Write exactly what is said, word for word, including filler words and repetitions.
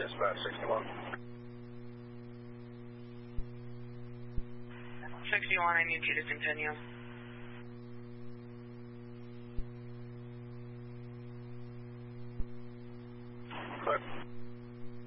dispatch sixty-one. sixty-one, I need you to continue. Good.